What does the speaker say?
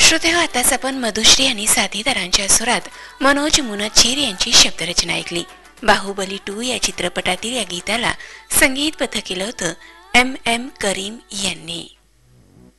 श्रोतेहो, आताच आपण मधुश्री आणि साथीदारांच्या सुरात मनोज मुनचीर यांची शब्दरचना ऐकली. बाहुबली 2 या चित्रपटातील या गीताला संगीतबद्ध केलं होतं M. M. करीम यांनी.